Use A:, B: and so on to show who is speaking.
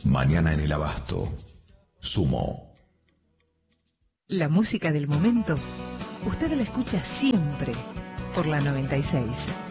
A: Mañana en el Abasto. Sumo.
B: La música del momento, usted la escucha siempre por la 96.